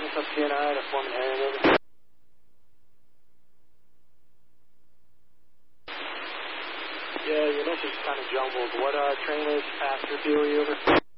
up CNI to Foreman Herring, over. Yeah, your message is kind of jumbled. What train is faster to you, over?